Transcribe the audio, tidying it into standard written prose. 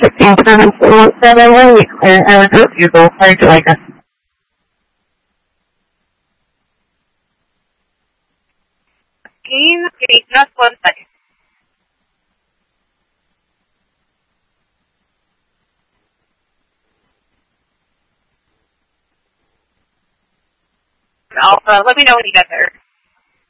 717 weeks, and I was with you go for Georgia. Okay, just 1 second. Alpha, let me know when you get there.